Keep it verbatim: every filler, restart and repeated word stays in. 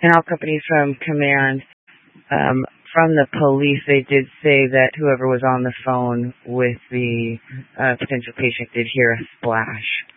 Canal Company from command. Um, from the police, they did say that whoever was on the phone with the uh, potential patient did hear a splash.